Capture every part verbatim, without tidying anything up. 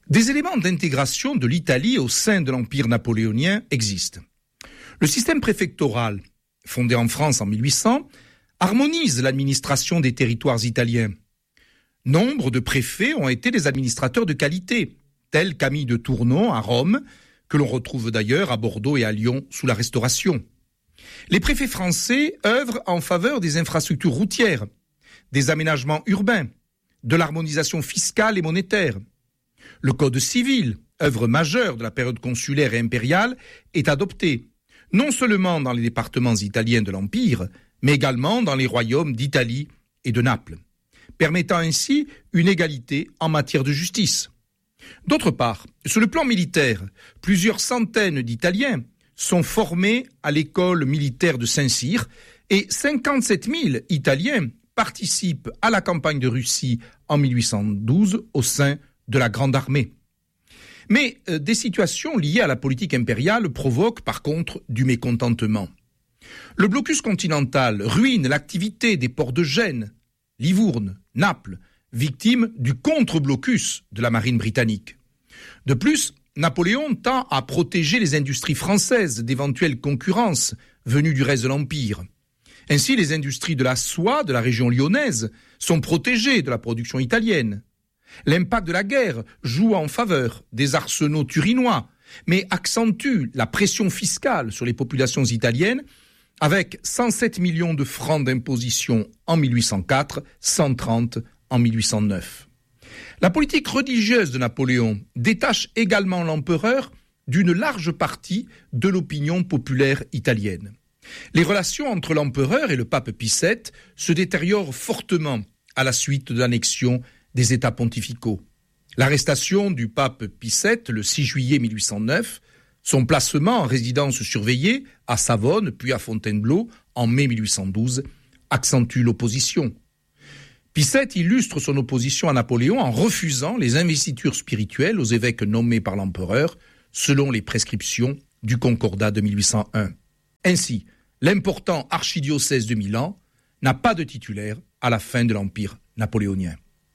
Des éléments d'intégration de l'Italie au sein de l'Empire napoléonien existent. Le système préfectoral, fondé en France en mille huit cents, harmonise l'administration des territoires italiens. Nombre de préfets ont été des administrateurs de qualité, tels Camille de Tournon à Rome, que l'on retrouve d'ailleurs à Bordeaux et à Lyon sous la Restauration. Les préfets français œuvrent en faveur des infrastructures routières, des aménagements urbains, de l'harmonisation fiscale et monétaire. Le Code civil, œuvre majeure de la période consulaire et impériale, est adopté, non seulement dans les départements italiens de l'Empire, mais également dans les royaumes d'Italie et de Naples, permettant ainsi une égalité en matière de justice. D'autre part, sur le plan militaire, plusieurs centaines d'Italiens sont formés à l'école militaire de Saint-Cyr et cinquante-sept mille Italiens participent à la campagne de Russie en mille huit cent douze au sein de la Grande Armée. Mais euh, des situations liées à la politique impériale provoquent par contre du mécontentement. Le blocus continental ruine l'activité des ports de Gênes, Livourne, Naples, victimes du contre-blocus de la marine britannique. De plus, Napoléon tend à protéger les industries françaises d'éventuelles concurrences venues du reste de l'Empire. Ainsi, les industries de la soie de la région lyonnaise sont protégées de la production italienne. L'impact de la guerre joue en faveur des arsenaux turinois, mais accentue la pression fiscale sur les populations italiennes avec cent sept millions de francs d'imposition en mille huit cent quatre, cent trente en mille huit cent neuf. La politique religieuse de Napoléon détache également l'empereur d'une large partie de l'opinion populaire italienne. Les relations entre l'empereur et le pape Pie sept se détériorent fortement à la suite de l'annexion des États pontificaux. L'arrestation du pape Pie sept le six juillet mille huit cent neuf, son placement en résidence surveillée à Savone puis à Fontainebleau en mai mille huit cent douze accentue l'opposition. Pie sept illustre son opposition à Napoléon en refusant les investitures spirituelles aux évêques nommés par l'empereur selon les prescriptions du Concordat de mille huit cent un. Ainsi, l'important archidiocèse de Milan n'a pas de titulaire à la fin de l'Empire napoléonien.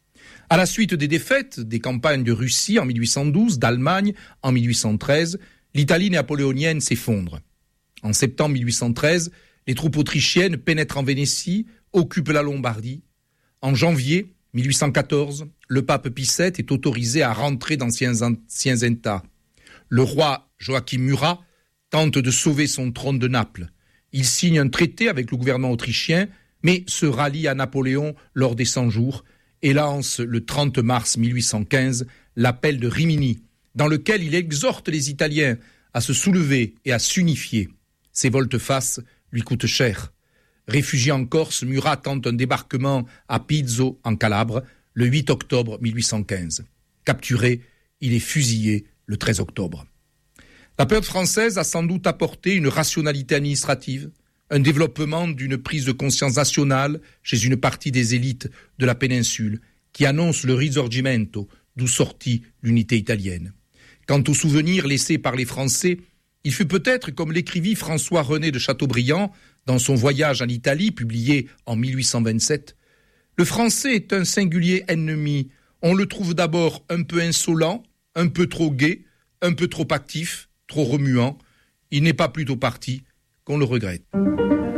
À la suite des défaites des campagnes de Russie en mille huit cent douze, d'Allemagne en mille huit cent treize, l'Italie napoléonienne s'effondre. En septembre mille huit cent treize, les troupes autrichiennes pénètrent en Vénétie, occupent la Lombardie. En janvier mille huit cent quatorze, le pape Pie sept est autorisé à rentrer d'anciens anciens États. Le roi Joachim Murat tente de sauver son trône de Naples. Il signe un traité avec le gouvernement autrichien, mais se rallie à Napoléon lors des cent-jours et lance le trente mars mille huit cent quinze l'appel de Rimini, dans lequel il exhorte les Italiens à se soulever et à s'unifier. Ces volte-face lui coûtent cher. Réfugié en Corse, Murat tente un débarquement à Pizzo, en Calabre, le huit octobre mille huit cent quinze. Capturé, il est fusillé le treize octobre. La période française a sans doute apporté une rationalité administrative, un développement d'une prise de conscience nationale chez une partie des élites de la péninsule qui annonce le risorgimento, d'où sortit l'unité italienne. Quant aux souvenirs laissés par les Français, il fut peut-être comme l'écrivit François-René de Chateaubriand dans son Voyage en Italie, publié en mille huit cent vingt-sept. Le Français est un singulier ennemi. On le trouve d'abord un peu insolent, un peu trop gai, un peu trop actif, trop remuant. Il n'est pas plutôt parti qu'on le regrette.